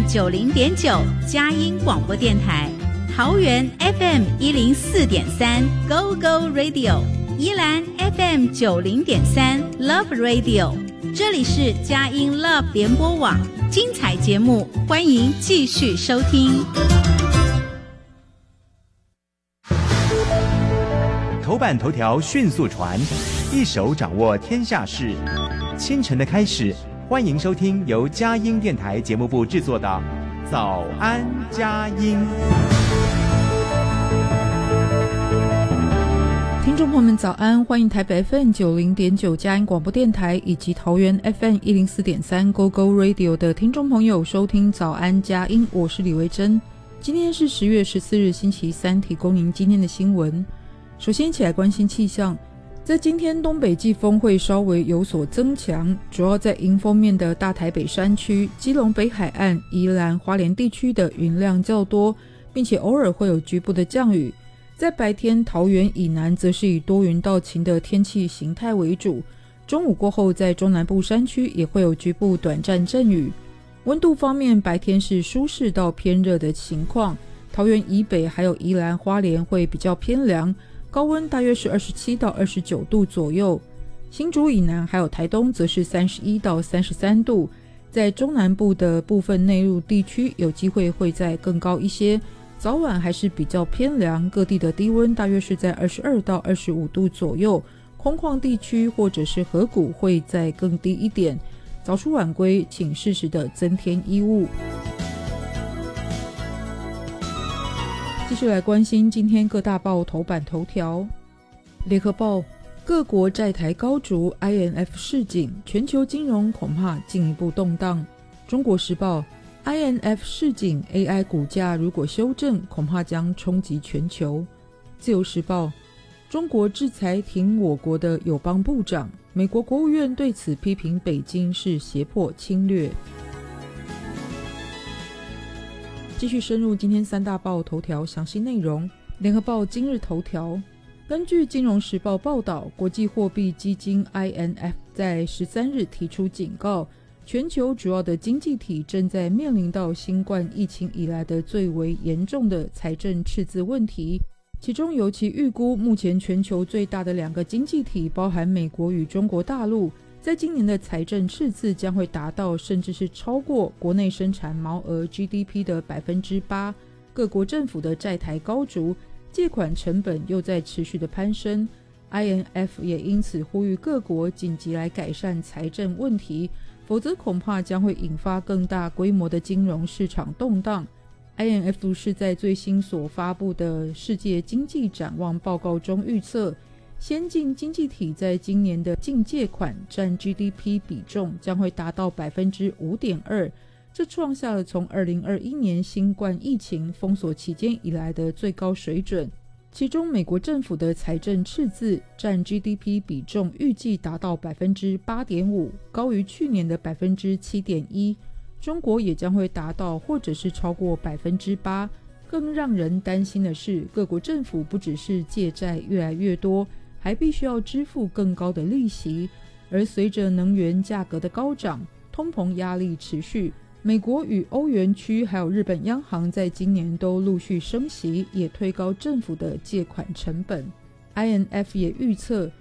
90.9佳音广播电台，桃园 FM 104.3 Go Go Radio， 宜兰 FM 90.3 Love Radio， 这里是佳音 Love 联播网，精彩节目欢迎继续收听。 头版头条迅速传，一手掌握天下事。清晨的开始，欢迎收听由佳音电台节目部制作的《早安佳音》。 听众朋友们早安，欢迎台北 FM 90.9佳音广播电台以及桃园 FM 104.3 Go Go Radio 的听众朋友收听早安佳音，我是李维珍。今天是10月14日星期三，提供您今天的新闻。首先一起来关心气象，在今天东北季风会稍微有所增强，主要在迎风面的大台北山区、基隆北海岸、宜兰花莲地区的云量较多，并且偶尔会有局部的降雨。在白天，桃园以南则是以多云到晴的天气形态为主，中午过后在中南部山区也会有局部短暂阵雨。温度方面，白天是舒适到偏热的情况，桃园以北还有宜兰花莲会比较偏凉，高温大约是27到29度左右，新竹以南还有台东则是31到33度，在中南部的部分内陆地区有机会会再更高一些，早晚还是比较偏凉，各地的低温大约是在22到25度左右，空旷地区或者是河谷会再更低一点，早出晚归请适时的增添衣物。继续来关心今天各大报头版头条。联合报，各国债台高筑， IMF 示警，全球金融恐怕进一步动荡。中国时报， IMF 示警， AI 股价如果修正，恐怕将冲击全球。自由时报，中国制裁挺我国的友邦部长，美国国务院对此批评北京是胁迫侵略。继续深入今天三大报头条详细内容。联合报今日头条，根据金融时报报道，国际货币基金 IMF 在13日提出警告，全球主要的经济体正在面临到新冠疫情以来的最为严重的财政赤字问题，其中尤其预估目前全球最大的2个经济体包含美国与中国大陆，在今年的财政赤字将会达到甚至是超过国内生产毛额 GDP 的 8%， 各国政府的债台高筑，借款成本又在持续的攀升。 IMF 也因此呼吁各国紧急来改善财政问题，否则恐怕将会引发更大规模的金融市场动荡。 IMF 是在最新所发布的世界经济展望报告中预测，先进经济体在今年的净借款占 GDP 比重将会达到 5.2%， 这创下了从2021年新冠疫情封锁期间以来的最高水准。其中美国政府的财政赤字占 GDP 比重预计达到 8.5%， 高于去年的 7.1%， 中国也将会达到或者是超过 8%。 更让人担心的是，各国政府不只是借债越来越多，还必须要支付更高的利息，而随着能源价格的高涨，通膨压力持续，美国与欧元区还有日本央行在今年都陆续升息，也推高政府的借款成本。 IMF 也预测